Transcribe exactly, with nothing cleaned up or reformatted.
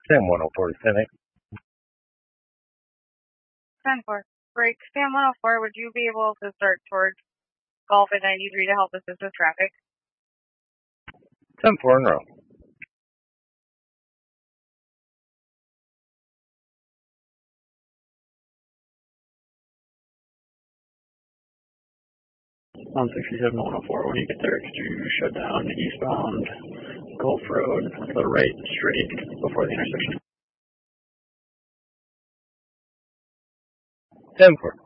Sam one oh four to ten eight. ten four. Break. Sam one oh four, would you be able to start towards Golf at ninety-three to help assist with traffic? ten four in row. one sixty-seven one oh four, when you get there, could you shut down eastbound Gulf Road to the right straight before the intersection? ten four.